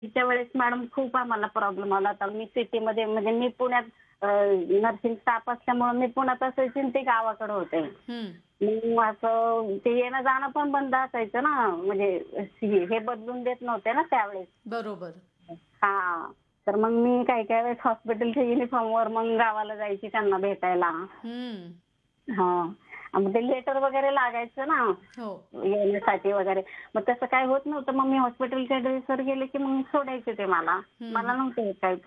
तिच्या वेळेस मॅडम खूप आम्हाला प्रॉब्लेम आला होता. मी सिटीमध्ये म्हणजे मी पुण्यात नर्सिंग स्टाफ असल्यामुळे मी पुण्यात असायचे आणि ते गावाकडे होते. हं. मग असं ते येणं जाणं पण बंद असायचं ना, म्हणजे हे बदलून देत नव्हते ना त्यावेळेस. बरोबर. हां. तर मग मी काही वेळेस हॉस्पिटलच्या युनिफॉर्मवर मग गावाला जायची त्यांना भेटायला. हं. हां. मग ते लेटर वगैरे लागायचं ना हो. येण्यासाठी वगैरे. मग तसं काही होत नव्हतं. मग मी हॉस्पिटलच्या ड्रेसवर गेले की मग सोडायचे ते मला. हं, मला हं. नव्हतं होत काही